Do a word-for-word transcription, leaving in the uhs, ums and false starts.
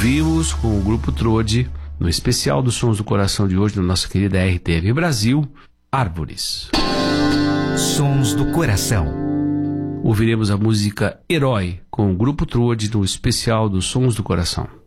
Ouvimos com o Grupo Trode, no especial dos Sons do Coração de hoje, da nossa querida R T V Brasil, Árvores. Sons do Coração. Ouviremos a música Herói com o Grupo Trode, no especial dos Sons do Coração.